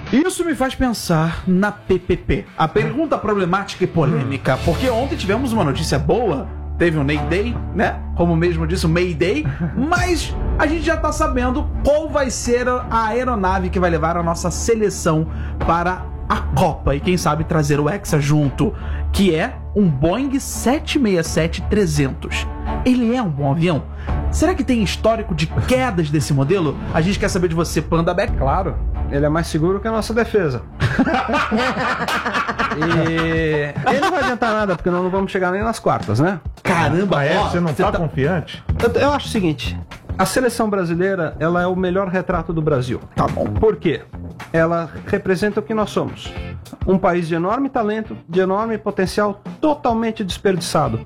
Isso me faz pensar na PPP. A pergunta problemática e polêmica, porque ontem tivemos uma notícia boa, teve um Mayday, né? Como mesmo disse, o Mayday, mas a gente já tá sabendo qual vai ser a aeronave que vai levar a nossa seleção para a Copa e quem sabe trazer o Hexa junto, que é um Boeing 767-300. Ele é um bom avião? Será que tem histórico de quedas desse modelo? A gente quer saber de você, Panda Beck. Claro, ele é mais seguro que a nossa defesa. E ele não vai adiantar nada, porque nós não vamos chegar nem nas quartas, né? Caramba, você não tá confiante? Eu acho o seguinte, a seleção brasileira, ela é o melhor retrato do Brasil. Tá bom. Por quê? Ela representa o que nós somos. Um país de enorme talento, de enorme potencial, totalmente desperdiçado.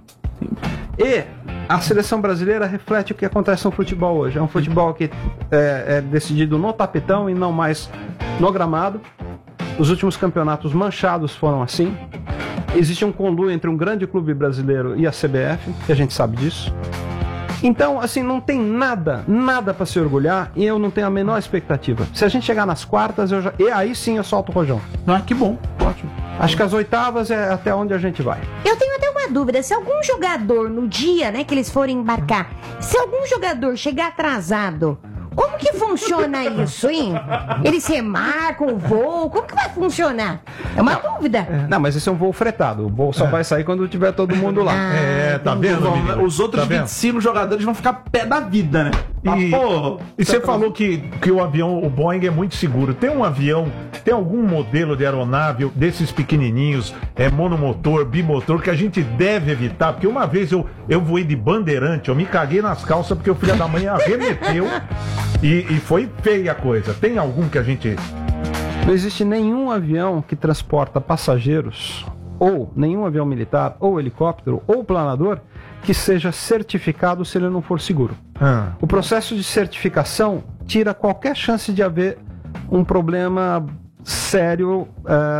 E a seleção brasileira reflete o que acontece no futebol hoje. É um futebol que é decidido no tapetão e não mais no gramado. Os últimos campeonatos manchados foram assim. Existe um conluio entre um grande clube brasileiro e a CBF, que a gente sabe disso. Então, assim, não tem nada para se orgulhar e eu não tenho a menor expectativa. Se a gente chegar nas quartas, e aí sim eu solto o rojão. Ah, que bom, ótimo. Acho que as oitavas é até onde a gente vai. Eu tenho até uma dúvida, se algum jogador, no dia, né, que eles forem embarcar, se algum jogador chegar atrasado, como que funciona isso, hein? Eles remarcam o voo, como que vai funcionar? É uma dúvida. Não, mas esse é um voo fretado, o voo só vai sair quando tiver todo mundo lá. Tá vendo, menino? Os outros Tá vendo? 25 jogadores vão ficar pé da vida, né? E você falou que o avião, o Boeing é muito seguro. Tem um avião, tem algum modelo de aeronave desses pequenininhos, monomotor, bimotor, que a gente deve evitar? Porque uma vez eu voei de Bandeirante, eu me caguei nas calças porque o filho da mãe arremeteu e foi feia a coisa. Tem algum que a gente... Não existe nenhum avião que transporta passageiros, ou nenhum avião militar, ou helicóptero, ou planador, que seja certificado se ele não for seguro. O processo de certificação tira qualquer chance de haver um problema sério,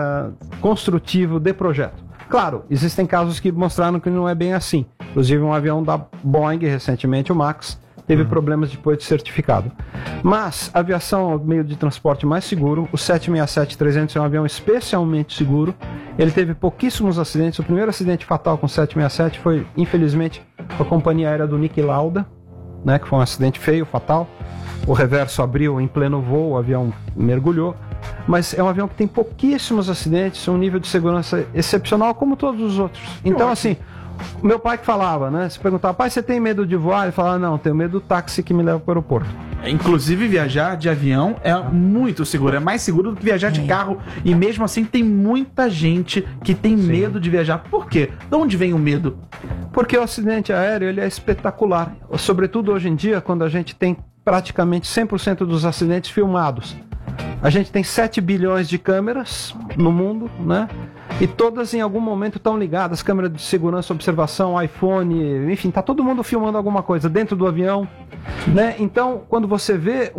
construtivo de projeto. Claro, existem casos que mostraram que não é bem assim. Inclusive um avião da Boeing, recentemente o Max, teve problemas depois de certificado. Mas a aviação é o meio de transporte mais seguro. O 767-300 é um avião especialmente seguro. Ele teve pouquíssimos acidentes. O primeiro acidente fatal com o 767 foi, infelizmente, com a companhia aérea do Niki Lauda, né, que foi um acidente feio, fatal. O reverso abriu em pleno voo, o avião mergulhou. Mas é um avião que tem pouquíssimos acidentes, um nível de segurança excepcional, como todos os outros. Então, assim... Meu pai que falava, né? Se perguntava, pai, você tem medo de voar? Ele falava, não, tenho medo do táxi que me leva para o aeroporto. Inclusive, viajar de avião é muito seguro. É mais seguro do que viajar de carro. E mesmo assim, tem muita gente que tem medo de viajar. Por quê? De onde vem o medo? Porque o acidente aéreo ele é espetacular. Sobretudo hoje em dia, quando a gente tem praticamente 100% dos acidentes filmados. A gente tem 7 bilhões de câmeras no mundo, né? E todas em algum momento estão ligadas, câmera de segurança, observação, iPhone, enfim, tá todo mundo filmando alguma coisa dentro do avião, né? Então, quando você vê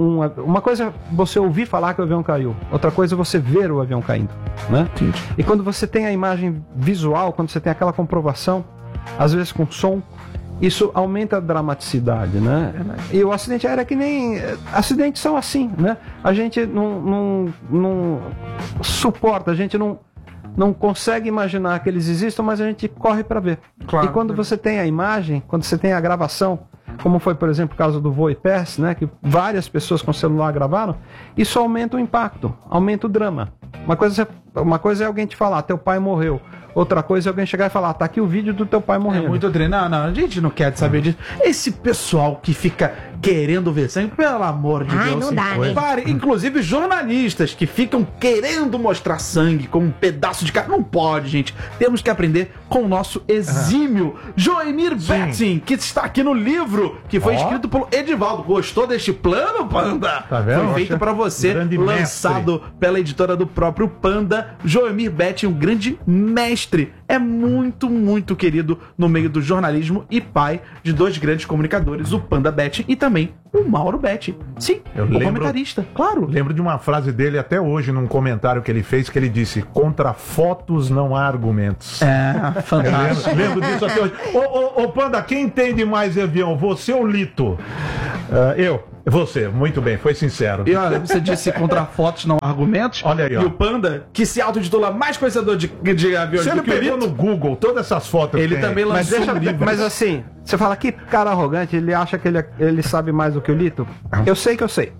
uma coisa é você ouvir falar que o avião caiu, outra coisa é você ver o avião caindo, né? E quando você tem a imagem visual, quando você tem aquela comprovação, às vezes com som, isso aumenta a dramaticidade, né? E o acidente aéreo é que nem... Acidentes são assim, né? A gente não suporta, a gente não consegue imaginar que eles existam, mas a gente corre para ver. Claro. E quando você tem a imagem, quando você tem a gravação, como foi, por exemplo, o caso do Voo Pass, né, que várias pessoas com celular gravaram, isso aumenta o impacto, aumenta o drama. Uma coisa é alguém te falar, teu pai morreu. Outra coisa é alguém chegar e falar, tá aqui o vídeo do teu pai morrendo. É muito treino. Não, a gente não quer saber disso. Esse pessoal que fica querendo ver sangue, pelo amor de Deus. Não dá, né? Pare, inclusive jornalistas que ficam querendo mostrar sangue como um pedaço de carne. Não pode, gente. Temos que aprender com o nosso exímio Joemir Betting, que está aqui no livro, que foi escrito pelo Edivaldo. Gostou deste plano, Panda? Tá vendo? Foi feito pra você, lançado pela editora do próprio Panda. Joemir Betting, um grande mestre. É muito, muito querido no meio do jornalismo e pai de 2 grandes comunicadores, o Panda Betting e também o Mauro Betting. Sim, comentarista, claro. Lembro de uma frase dele até hoje, num comentário que ele fez, que ele disse, contra fotos não há argumentos. É, fantástico. Lembro disso até hoje. Ô, Panda, quem entende mais de avião, você ou Lito? Você, muito bem, foi sincero. E olha, você disse contra fotos, não argumentos. Olha aí, ó. E o Panda, que se autotitula mais conhecedor de aviões Se ele do que o pegou Lito, no Google todas essas fotos ele que tem. também Mas, lançou um livro. mas assim, você fala que cara arrogante, ele acha que ele sabe mais do que o Lito? Eu sei que eu sei.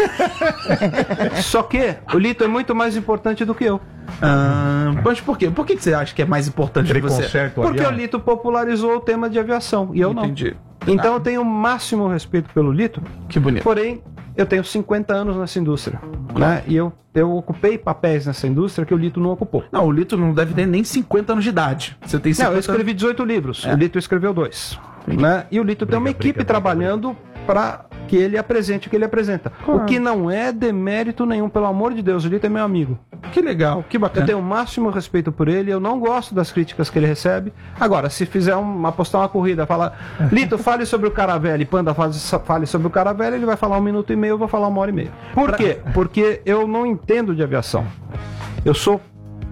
Só que o Lito é muito mais importante do que eu. Mas por quê? Por que você acha que é mais importante Ele que você? conserta o Porque avião. o Lito popularizou o tema de aviação e eu não. Entendi. Então eu tenho o máximo respeito pelo Lito. Que bonito. Porém, eu tenho 50 anos nessa indústria, né? E eu ocupei papéis nessa indústria que o Lito não ocupou. Não, o Lito não deve ter nem 50 anos de idade. Você tem 50 Não, eu escrevi 18 livros, É. o Lito escreveu 2. Né? E o Lito tem uma equipe trabalhando para que ele apresente o que ele apresenta. O que não é demérito nenhum, pelo amor de Deus, o Lito é meu amigo. Que legal, que Eu bacana. tenho o máximo respeito por ele, eu não gosto das críticas que ele recebe. Agora, se fizer apostar uma corrida, falar, Lito, fale sobre o Caravelle, Panda, fale sobre o Caravelle, ele vai falar 1 minuto e meio, eu vou falar 1h30. Por quê? Porque eu não entendo de aviação. Eu sou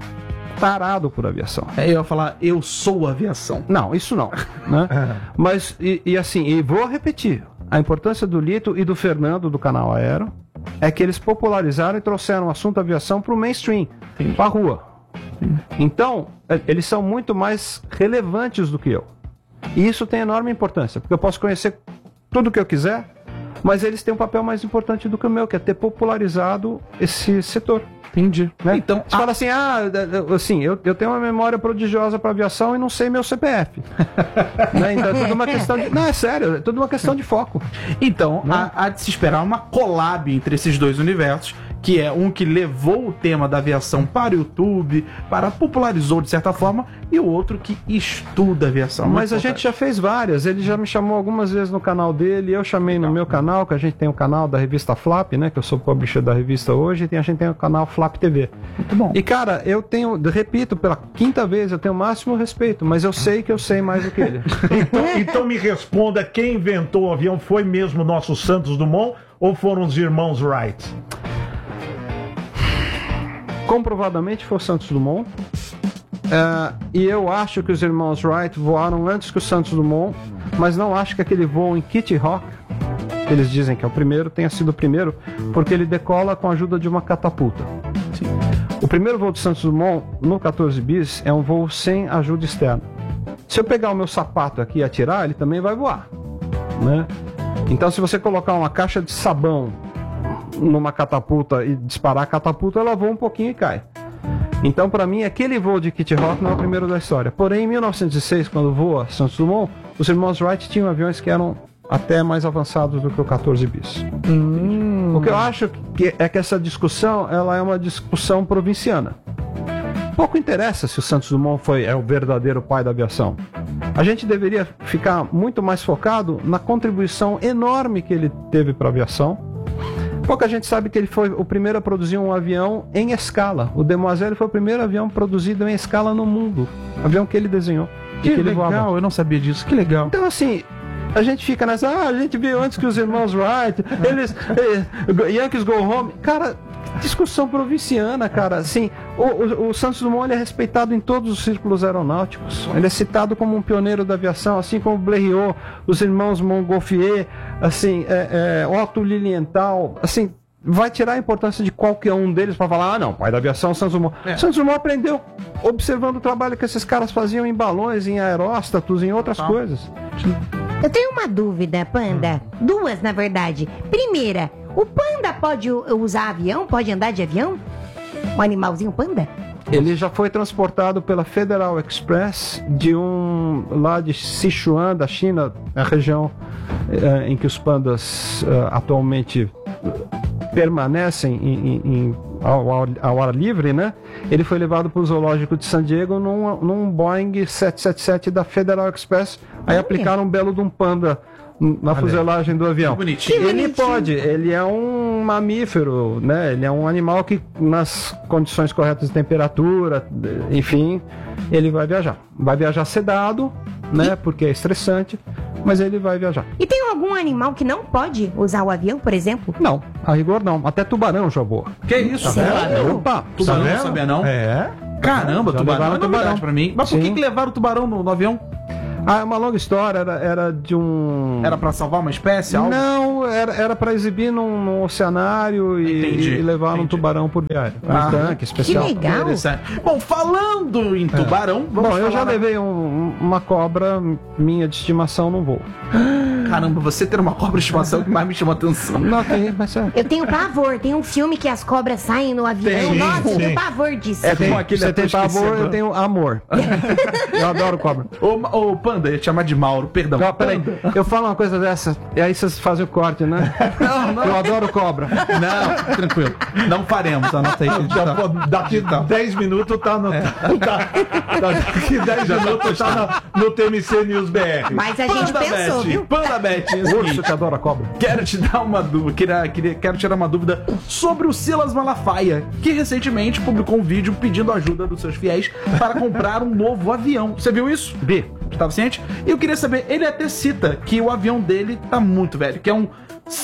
tarado por aviação. Eu ia falar, eu sou aviação. Não, isso não. Né? Mas, e vou repetir, a importância do Lito e do Fernando, do canal Aero, é que eles popularizaram e trouxeram o assunto aviação para o mainstream, para a rua. Então, eles são muito mais relevantes do que eu. E isso tem enorme importância, porque eu posso conhecer tudo o que eu quiser, mas eles têm um papel mais importante do que o meu, que é ter popularizado esse setor. Entendi. Né? Então, você fala assim, eu tenho uma memória prodigiosa para aviação e não sei meu CPF. Né? Então é tudo uma questão de... Não, é sério, é tudo uma questão de foco. Então, há de se esperar uma collab entre esses dois universos, que é um que levou o tema da aviação para o YouTube, popularizou de certa forma, e o outro que estuda aviação. Mas a gente já fez várias, ele já me chamou algumas vezes no canal dele, eu chamei no meu canal, que a gente tem o canal da revista Flap, né, que eu sou publisher da revista hoje, e a gente tem o canal Flap TV. Muito bom. E cara, repito, pela 5ª vez, eu tenho o máximo respeito, mas eu sei que eu sei mais do que ele. Então me responda, quem inventou o avião foi mesmo o nosso Santos Dumont ou foram os irmãos Wright? Comprovadamente foi o Santos Dumont. E eu acho que os irmãos Wright voaram antes que o Santos Dumont, mas não acho que aquele voo em Kitty Hawk, que eles dizem que é o primeiro, tenha sido o primeiro, porque ele decola com a ajuda de uma catapulta. Sim. O primeiro voo do Santos Dumont no 14 bis é um voo sem ajuda externa. Se eu pegar o meu sapato aqui e atirar, ele também vai voar, né? Então, se você colocar uma caixa de sabão numa catapulta e disparar a catapulta, ela voa um pouquinho e cai. Então, para mim, aquele voo de Kitty Hawk não é o primeiro da história. Porém, em 1906, quando voa Santos Dumont, os irmãos Wright tinham aviões que eram até mais avançados do que o 14 bis. O que eu acho que essa discussão, ela é uma discussão provinciana. Pouco interessa se o Santos Dumont é o verdadeiro pai da aviação. A gente deveria ficar muito mais focado na contribuição enorme que ele teve para a aviação. Pouca gente sabe que ele foi o primeiro a produzir um avião em escala. O Demoiselle foi o primeiro avião produzido em escala no mundo. Avião que ele desenhou. Que ele legal, voava. eu não sabia disso. Que legal. Então, assim, a gente fica nessa... a gente viu antes que os irmãos Wright, eles... Yankees go home. Cara, discussão provinciana, cara. Assim, o Santos Dumont ele é respeitado em todos os círculos aeronáuticos. Ele é citado como um pioneiro da aviação, assim como Blériot, os irmãos Montgolfier, assim, Otto Lilienthal, assim... Vai tirar a importância de qualquer um deles para falar, não, pai da aviação, Santos Dumont. Santos Dumont aprendeu observando o trabalho que esses caras faziam em balões, em aeróstatos, em outras coisas. Eu tenho uma dúvida, Panda. Duas, na verdade. Primeira, o Panda pode usar avião? Pode andar de avião? Um animalzinho Panda? Ele já foi transportado pela Federal Express lá de Sichuan, da China, a região em que os pandas atualmente permanecem ao ar livre, né? Ele foi levado para o zoológico de San Diego num Boeing 777 da Federal Express. Aí aplicaram um belo de um panda na fuselagem do avião. Que bonitinho. Ele pode, ele é um mamífero, né? Ele é um animal que nas condições corretas de temperatura, enfim, ele vai viajar. Vai viajar sedado, né? Porque é estressante, mas ele vai viajar. E tem algum animal que não pode usar o avião, por exemplo? Não, a rigor não. Até tubarão já voa. Que isso? Sério? Opa, Tubarão Tá não vendo? sabia não? É. Caramba, Já tubarão levaram é novidade tubarão. pra mim. Mas por Sim. que levaram o tubarão no avião? Ah, é uma longa história, era de um... Era pra salvar uma espécie? Algo? Não, era pra exibir num oceanário e levar um tubarão por viagem. Um tanque especial. Que legal. Interessante. Bom, falando em tubarão, vamos Bom, eu já falar- levei uma cobra minha de estimação num voo. Caramba, você ter uma cobra de estimação que mais me chama atenção. Não, mas é... Eu tenho pavor. Tem um filme que as cobras saem no avião. Tem, Nossa, eu sim. tenho pavor disso. É como aquele Você tem ator pavor, esquecido. eu tenho amor. Eu adoro cobra. Ô, Panda, eu ia te chamar de Mauro, perdão. Não, peraí, eu falo uma coisa dessa, e aí vocês fazem o corte, né? Não. Eu adoro cobra. Não, tranquilo. Não faremos, anota aí. Daqui 10 minutos tá no. Daqui 10 minutos tá no TMC News BR. Mas a gente pensou, viu? Panda Bet, é o Urso seguinte, que adora cobra. quero te dar uma dúvida, quero tirar uma dúvida sobre o Silas Malafaia, que recentemente publicou um vídeo pedindo ajuda dos seus fiéis para comprar um novo avião. Você viu isso? B. Estava ciente? E eu queria saber, ele até cita que o avião dele tá muito velho, que é um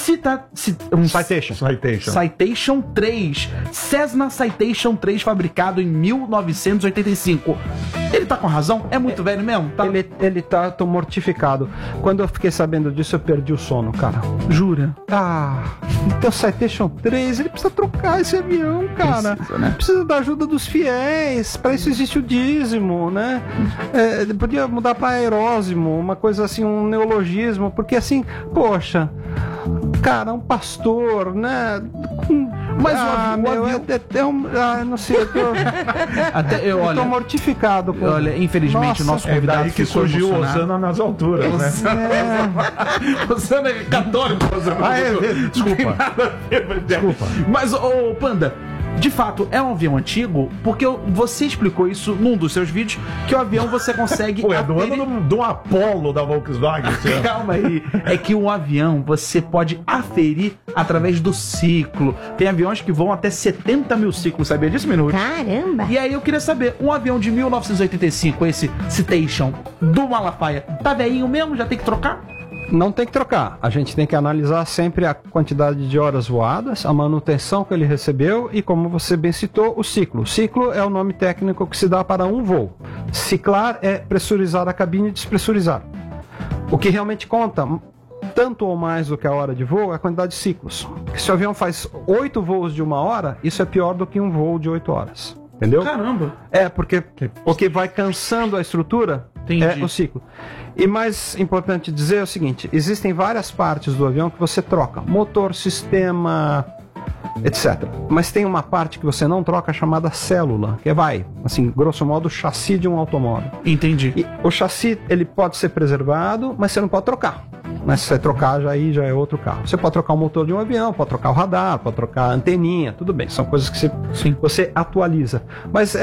Citation 3, Cessna Citation 3, fabricado em 1985. Ele tá com razão? É muito velho mesmo? Tá... Ele tá tão mortificado. Quando eu fiquei sabendo disso, eu perdi o sono, cara. Jura? Então Citation 3, ele precisa trocar esse avião, cara. Precisa, né? Precisa da ajuda dos fiéis. Pra isso existe o dízimo, né? Ele podia mudar pra aerósimo, uma coisa assim, um neologismo, porque assim, poxa, cara, um pastor, né? Mas o avião... não sei, eu olha, tô mortificado. Pô. Olha, infelizmente o nosso É convidado daí que ficou surgiu o emocionado. Osana nas alturas, né? Osana é católico, Osana. Desculpa. Mas, ô Panda, de fato, é um avião antigo, porque você explicou isso num dos seus vídeos, que o avião você consegue... Pô, é do aferir- ano do Apollo da Volkswagen. esse ano. Calma aí. É que um avião você pode aferir através do ciclo. Tem aviões que voam até 70 mil ciclos, sabia disso, Minuto? Caramba. E aí eu queria saber, um avião de 1985, esse Citation do Malafaia, tá velhinho mesmo? Já tem que trocar? Não tem que trocar. A gente tem que analisar sempre a quantidade de horas voadas, a manutenção que ele recebeu e, como você bem citou, o ciclo. O ciclo é o nome técnico que se dá para um voo. Ciclar é pressurizar a cabine e despressurizar. O que realmente conta, tanto ou mais do que a hora de voo, é a quantidade de ciclos. Se o avião faz 8 voos de 1 hora, isso é pior do que um voo de 8 horas. Entendeu? Caramba. É, porque o que vai cansando a estrutura Entendi. é o ciclo. E mais importante dizer é o seguinte, existem várias partes do avião que você troca. Motor, sistema, etc. Mas tem uma parte que você não troca chamada célula, que vai, assim, grosso modo, o chassi de um automóvel. Entendi. E o chassi, ele pode ser preservado, mas você não pode trocar. Mas se você trocar, já é outro carro. Você pode trocar o motor de um avião, pode trocar o radar, pode trocar a anteninha, tudo bem. São coisas que você atualiza. Mas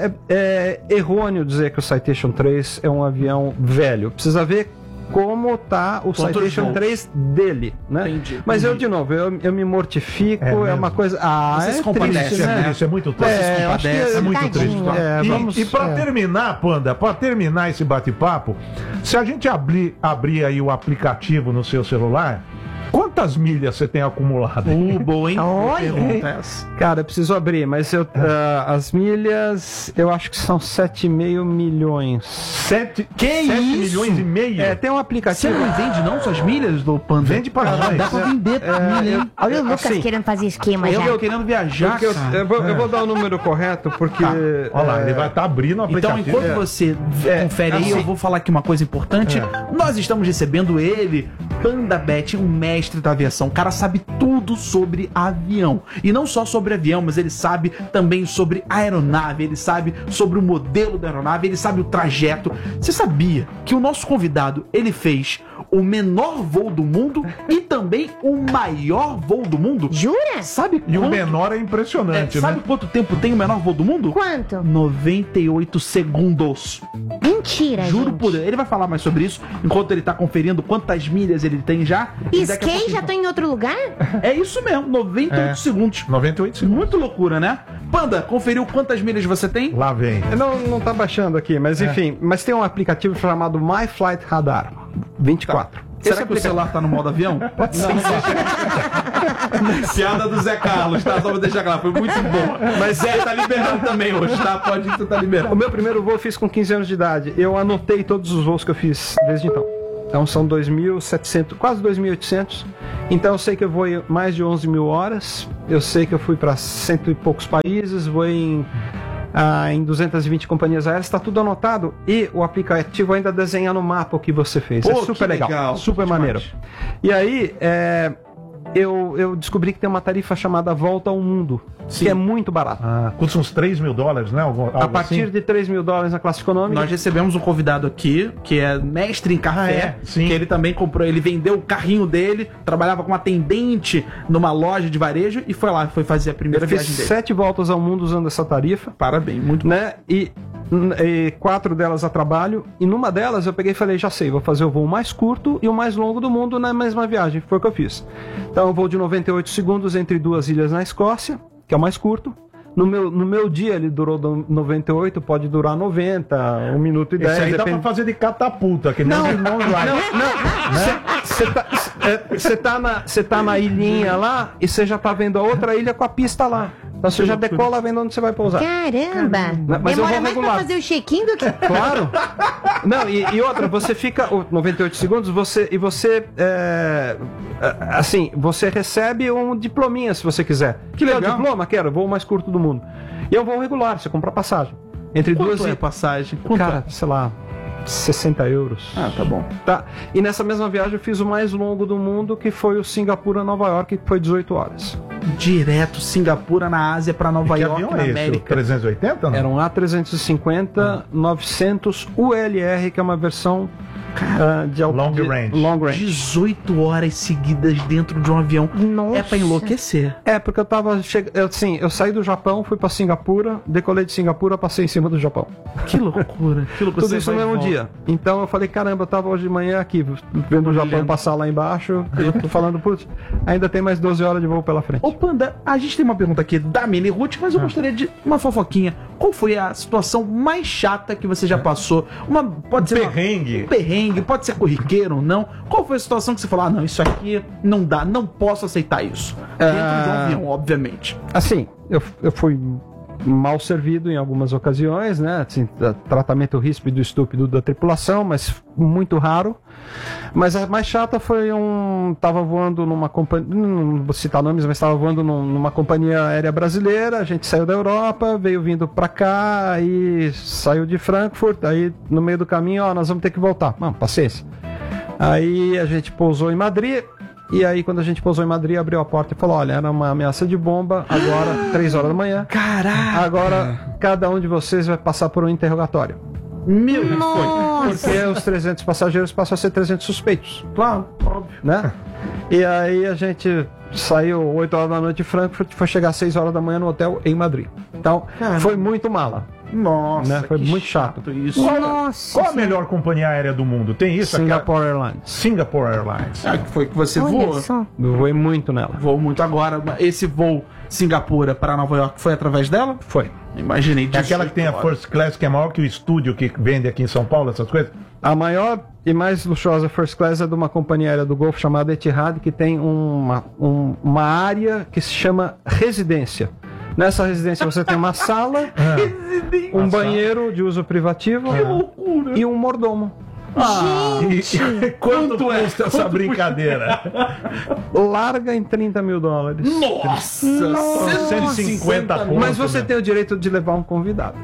é errôneo dizer que o Citation 3 é um avião velho. Precisa ver como tá o Quantos Citation voos? 3 dele, né? Entendi. Mas eu, de novo, eu me mortifico, É é mesmo? uma coisa... Você se é compadece, triste, né? Isso é muito triste. É, eu acho que compadece, É muito Tadinho. triste. É, vamos- E para é. terminar, Panda, para terminar esse bate-papo, se a gente abrir aí o aplicativo no seu celular, quantas milhas você tem acumulado? Boa, hein? Olha. Pergunta essa. Cara, eu preciso abrir, mas as milhas, eu acho que são 7,5 milhões. 7 isso? milhões e meio? É, tem um Você aplicativo... não vende não suas milhas do Panda? Vende para nós. Dá pra vender milha, hein? Olha o Lucas assim, querendo fazer esquema Eu já. tô querendo viajar, Porque cara. eu vou dar o número correto, porque... Olha lá, ele vai estar abrindo o Então, aplicativo. enquanto você confere aí, assim. eu vou falar aqui uma coisa importante. Nós estamos recebendo ele, Panda Bet, um mestre da aviação. O cara sabe tudo sobre avião. E não só sobre avião, mas ele sabe também sobre aeronave, ele sabe sobre o modelo da aeronave, ele sabe o trajeto. Você sabia que o nosso convidado, ele fez o menor voo do mundo e também o maior voo do mundo? Jura? Sabe E o quanto- menor é impressionante, sabe né? quanto tempo tem o menor voo do mundo? Quanto? 98 segundos. Mentira, Juro gente. por Deus. Ele vai falar mais sobre isso enquanto ele tá conferindo quantas milhas ele tem já. E daqui a Skate, pouquinho- já tô em outro lugar? É isso mesmo, 98 É. segundos. 98 segundos. Muito loucura, né? Panda, conferiu quantas milhas você tem? Lá vem. Não tá baixando aqui, mas enfim. Mas tem um aplicativo chamado My Flight Radar 24. Será que o celular tá no modo avião? Pode ser. Piada do Zé Carlos, tá? Só vou deixar claro, foi muito bom. Mas Zé tá liberando também hoje, tá? Pode ir que você tá liberando. O meu primeiro voo eu fiz com 15 anos de idade. Eu anotei todos os voos que eu fiz desde então. Então são 2.700, quase 2.800. Então eu sei que eu voei mais de 11 mil horas. Eu sei que eu fui para 100 e poucos países. Voei em 220 companhias aéreas. Está tudo anotado. E o aplicativo ainda desenha no mapa o que você fez. Pô, é super que legal, super demais. maneiro. E aí, eu descobri que tem uma tarifa chamada Volta ao Mundo, Sim. que é muito barato. Custa uns $3 mil, né? Algo A partir assim. de $3 mil na classe econômica. Nós recebemos um convidado aqui, que é mestre em café, Sim. que ele também comprou, ele vendeu o carrinho dele, trabalhava como atendente numa loja de varejo e foi lá, foi fazer a primeira Eu fiz viagem dele. 7 voltas ao mundo usando essa tarifa, Parabéns, muito bom. né? E 4 delas a trabalho. E numa delas eu peguei e falei, já sei, vou fazer o voo mais curto e o mais longo do mundo na mesma viagem. Foi o que eu fiz. Então eu vou de 98 segundos entre 2 ilhas na Escócia, que é o mais curto. No meu dia ele durou 98, pode durar 90, 1 minuto e 10. Esse aí dá depende... pra fazer de catapulta, que nem os irmãos Wright. Você tá na ilhinha lá e você já tá vendo a outra ilha com a pista lá. Então você já decola vendo onde você vai pousar. Caramba! Mas eu Demora vou mais regular. pra fazer o check-in do que... Claro. Não, e outra, você fica 98 segundos, você recebe um diplominha se você quiser. Que legal. Quer o diploma? Quero, voo mais curto do mundo. E é um voo regular, você compra passagem. Entre Quanto duas é e a passagem? cara, sei lá, 60 euros. Ah, tá bom. Tá. E nessa mesma viagem eu fiz o mais longo do mundo, que foi o Singapura Nova York, que foi 18 horas. Direto, Singapura na Ásia pra Nova Que York, avião na é esse? O América. 380? Não? Era um A350 900 ULR, que é uma versão Long range. Long range. 18 horas seguidas dentro de um avião. Nossa. É pra enlouquecer. É, porque eu tava eu saí do Japão, fui pra Singapura, decolei de Singapura, passei em cima do Japão. Que loucura. Que loucura. Tudo Você isso no vai e mesmo volta. dia. Então eu falei, caramba, eu tava hoje de manhã aqui, vendo o Japão passar lá embaixo, e eu tô falando, putz, ainda tem mais 12 horas de voo pela frente. Ô Panda, a gente tem uma pergunta aqui da Mini Ruth, mas eu gostaria de uma fofoquinha. Qual foi a situação mais chata que você já passou? Pode ser Perrengue. um perrengue, pode ser corriqueiro ou não. Qual foi a situação que você falou, não, isso aqui não dá, não posso aceitar isso? Dentro de um avião, obviamente. Assim, eu fui mal servido em algumas ocasiões, né? Assim, tratamento ríspido e estúpido da tripulação, mas muito raro. Mas a mais chata foi tava voando numa companhia, não vou citar nomes, mas estava voando numa companhia aérea brasileira. A gente saiu da Europa, veio vindo pra cá, aí saiu de Frankfurt, aí no meio do caminho, nós vamos ter que voltar. Mano, paciência. Aí a gente pousou em Madrid. E aí, quando a gente pousou em Madrid, abriu a porta e falou, olha, era uma ameaça de bomba, agora, 3 horas da manhã. Caraca! Agora, cada um de vocês vai passar por um interrogatório. Meu Nossa. Porque os 300 passageiros passam a ser 300 suspeitos, Claro, óbvio. né? E aí a gente saiu 8 horas da noite de Frankfurt e foi chegar às 6 horas da manhã no hotel em Madrid. Então, Caramba. foi muito mala, Nossa, né? Foi que muito chato. isso. Nossa. Qual a melhor companhia aérea do mundo? Tem isso? Singapore Airlines. Singapore Airlines. Ah, que foi que você Olha voou? só. Eu voei muito nela. Voou muito agora. Esse voo Singapura para Nova York foi através dela? Foi. Imaginei É disso. aquela que tem a First Class, que é maior que o estúdio que vende aqui em São Paulo, essas coisas? A maior e mais luxuosa First Class é de uma companhia aérea do Golfo chamada Etihad, que tem uma área que se chama residência. Nessa residência você tem uma sala, um banheiro de uso privativo e um mordomo. Quanto custa essa brincadeira? Larga em $30 mil. Nossa! 150 conto. Mas você tem o direito de levar um convidado.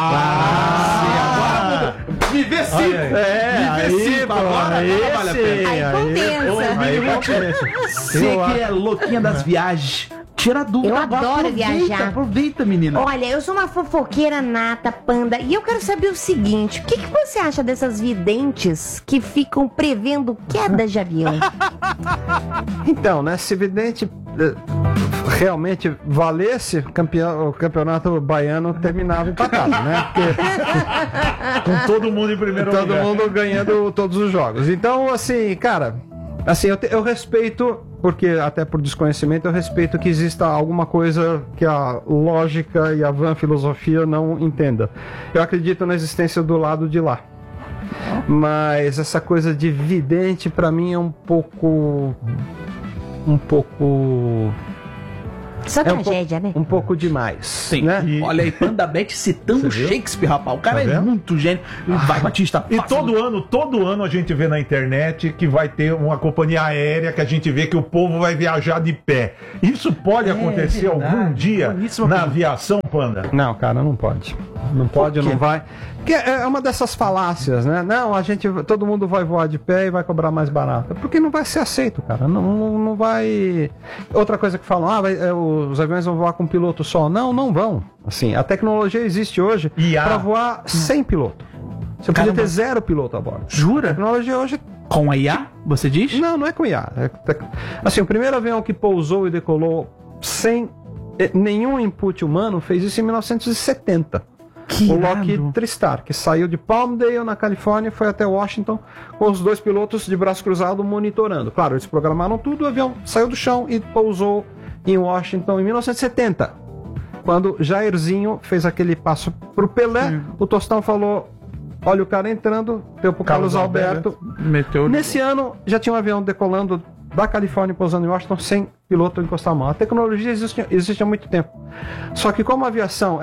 Agora viver sim! Olha aí. Viver sim, agora vale a pena. Aí compensa. Você que é louquinha das viagens, tira a dúvida. Eu agora, adoro aproveita, viajar. Aproveita, menina. Olha, eu sou uma fofoqueira nata, Panda, e eu quero saber o seguinte: o que você acha dessas videntes que ficam prevendo quedas de avião? Então, né, se vidente realmente valesse, o campeonato baiano terminava empatado, né? Porque Com todo mundo em primeiro todo lugar. mundo ganhando todos os jogos. Então, assim, cara, assim, eu respeito, porque até por desconhecimento, eu respeito que exista alguma coisa que a lógica e a vã filosofia não entenda. Eu acredito na existência do lado de lá. Mas essa coisa de vidente, pra mim, é um pouco... Só É um tragédia, né? um pouco demais. Sim. Né? Olha aí, Panda Bet citando Você viu? Shakespeare, rapaz. O cara Tá é vendo? muito gênio. Vai, Batista. E faça- todo ano a gente vê na internet que vai ter uma companhia aérea que a gente vê que o povo vai viajar de pé. Isso pode acontecer verdade. algum dia Boníssima na pergunta. aviação, Panda? Não, cara, não pode. Não pode, Por quê? não vai. Porque é uma dessas falácias, né? Não, todo mundo vai voar de pé e vai cobrar mais barato. Porque não vai ser aceito, cara. Não vai. Outra coisa que falam, os aviões vão voar com piloto só. Não vão. Assim, a tecnologia existe hoje IA. para voar sem piloto. Você podia Caramba. ter 0 piloto a bordo. A Jura? tecnologia hoje. Com a IA, você diz? Não é com IA. Assim, o primeiro avião que pousou e decolou sem nenhum input humano fez isso em 1970. Que O irado. Lockheed TriStar, que saiu de Palmdale, na Califórnia, e foi até Washington com os 2 pilotos de braço cruzado monitorando. Claro, eles programaram tudo, o avião saiu do chão e pousou em Washington em 1970. Quando Jairzinho fez aquele passo pro Pelé, o Tostão falou: olha o cara entrando, deu pro Carlos Alberto. Meteu. Nesse ano, já tinha um avião decolando da Califórnia e pousando em Washington sem piloto encostar a mão. A tecnologia existe há muito tempo. Só que como a aviação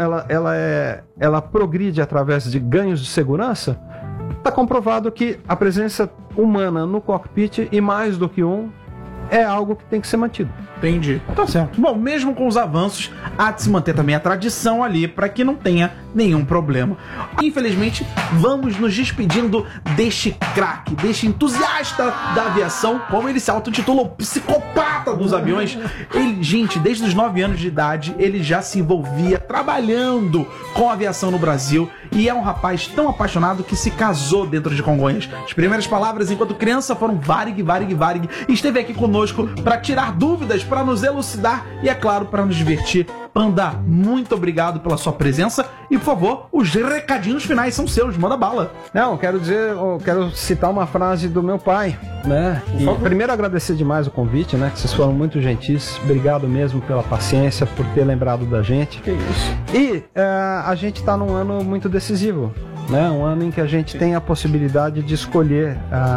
ela progride através de ganhos de segurança, está comprovado que a presença humana no cockpit, e mais do que é algo que tem que ser mantido. Entendi. Tá certo. Bom, mesmo com os avanços, há de se manter também a tradição ali para que não tenha nenhum problema. Infelizmente, vamos nos despedindo deste craque, deste entusiasta da aviação, como ele se autotitula, o psicopata dos aviões. Ele, gente, desde os 9 anos de idade, ele já se envolvia trabalhando com a aviação no Brasil e é um rapaz tão apaixonado que se casou dentro de Congonhas. As primeiras palavras enquanto criança foram Varig, Varig, Varig, e esteve aqui conosco para tirar dúvidas, para nos elucidar e, é claro, para nos divertir. Panda, muito obrigado pela sua presença e, por favor, os recadinhos finais são seus, manda bala. Não, quero citar uma frase do meu pai, né? E primeiro agradecer demais o convite, né? Que vocês foram muito gentis. Obrigado mesmo pela paciência, por ter lembrado da gente. Que isso. E a gente está num ano muito decisivo, né? Um ano em que a gente tem a possibilidade de escolher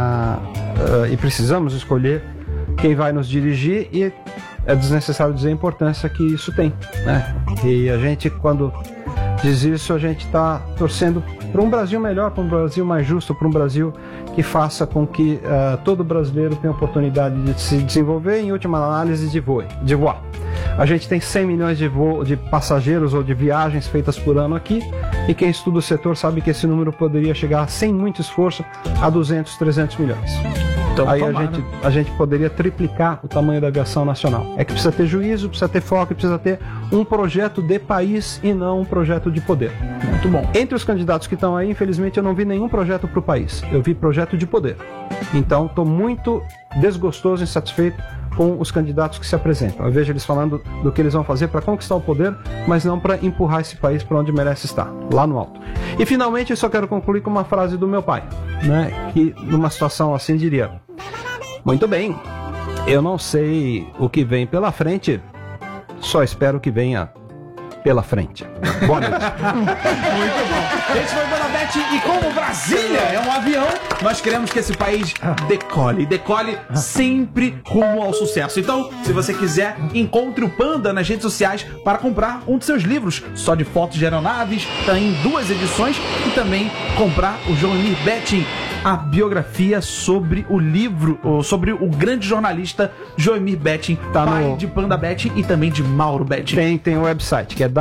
e precisamos escolher quem vai nos dirigir, e é desnecessário dizer a importância que isso tem, né? E a gente, quando diz isso, a gente está torcendo para um Brasil melhor, para um Brasil mais justo, para um Brasil que faça com que todo brasileiro tenha oportunidade de se desenvolver, em última análise, de voar. A gente tem 100 milhões de passageiros ou de viagens feitas por ano aqui, e quem estuda o setor sabe que esse número poderia chegar, sem muito esforço, a 200, 300 milhões. Então, Aí tomara. a gente poderia triplicar o tamanho da aviação nacional. É que precisa ter juízo, precisa ter foco, precisa ter um projeto de país e não um projeto de poder. Muito bom. Entre os candidatos que estão aí, infelizmente, eu não vi nenhum projeto para o país. Eu vi projeto de poder. Então, estou muito desgostoso e insatisfeito com os candidatos que se apresentam. Eu vejo eles falando do que eles vão fazer para conquistar o poder, mas não para empurrar esse país para onde merece estar, lá no alto. E, finalmente, eu só quero concluir com uma frase do meu pai, né? Que, numa situação assim, diria: muito bem, eu não sei o que vem pela frente, só espero que venha pela frente. Boa noite. Muito bom. Esse foi o Bonabete, e como Brasília é um avião, nós queremos que esse país decole sempre rumo ao sucesso. Então, se você quiser, encontre o Panda nas redes sociais para comprar um de seus livros, só de fotos de aeronaves, tem 2 edições, e também comprar o Joemir Betting, a biografia sobre o livro, ou sobre o grande jornalista Joemir Betting, pai de Panda Betting e também de Mauro Betting. Tem o website, que é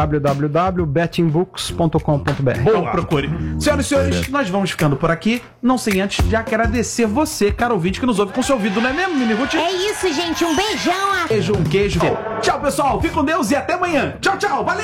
www.bettingbooks.com.br. Boa, procure. Senhoras e senhores, nós vamos ficando por aqui. Não sem antes já quero agradecer você, caro ouvinte, que nos ouve com seu ouvido, não é mesmo, Mini Ruth? É isso, gente. Um beijão. Beijo, um queijo. Tchau, pessoal. Fique com Deus e até amanhã. Tchau, tchau. Valeu!